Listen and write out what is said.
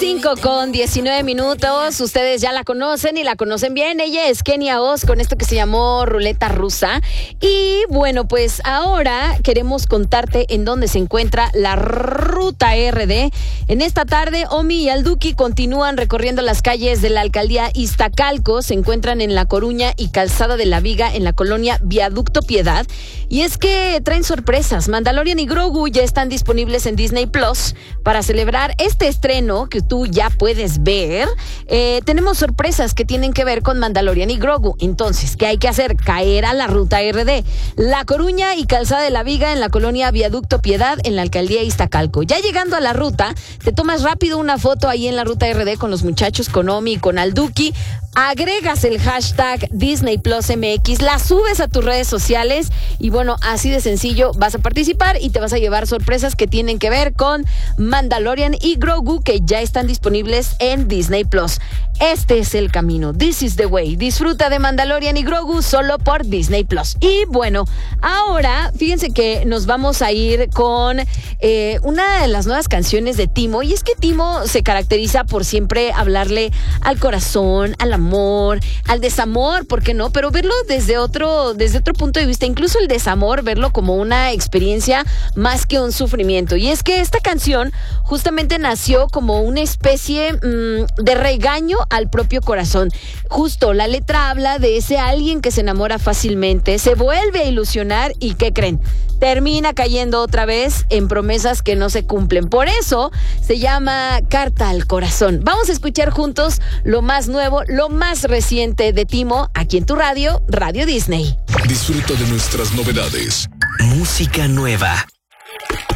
5:19. Ustedes ya la conocen y la conocen bien. Ella es Kenia Os con esto que se llamó Ruleta Rusa. Y bueno, pues ahora queremos contarte en dónde se encuentra la Ruta RD. En esta tarde, Omi y Alduki continúan recorriendo las calles de la alcaldía Iztacalco. Se encuentran en La Coruña y Calzada de la Viga, en la colonia Viaducto Piedad. Y es que traen sorpresas. Mandalorian y Grogu ya están disponibles en Disney Plus. Para celebrar este estreno que tú ya puedes ver, tenemos sorpresas que tienen que ver con Mandalorian y Grogu. Entonces, ¿qué hay que hacer? Caer a la Ruta RD. La Coruña y Calzada de la Viga, en la colonia Viaducto Piedad, en la alcaldía Iztacalco. Ya llegando a la ruta, te tomas rápido una foto ahí en la Ruta RD con los muchachos, con Omi y con Alduki. Agregas el hashtag Disney Plus MX, la subes a tus redes sociales y bueno, así de sencillo vas a participar y te vas a llevar sorpresas que tienen que ver con Mandalorian y Grogu, que ya están disponibles en Disney Plus. Este es el camino. This is the way. Disfruta de Mandalorian y Grogu solo por Disney Plus. Y bueno, ahora fíjense que nos vamos a ir con una de las nuevas canciones de Timo. Y es que Timo se caracteriza por siempre hablarle al corazón, al amor, al desamor, ¿por qué no? Pero verlo desde otro punto de vista, incluso el desamor, verlo como una experiencia más que un sufrimiento. Y es que esta canción justamente nació como una especie de regaño al propio corazón. Justo, la letra habla de ese alguien que se enamora fácilmente, se vuelve a ilusionar y ¿qué creen? Termina cayendo otra vez en promesas que no se cumplen. Por eso se llama Carta al Corazón. Vamos a escuchar juntos lo más nuevo, lo más reciente de Timo, aquí en tu radio, Radio Disney. Disfruta de nuestras novedades. Música nueva.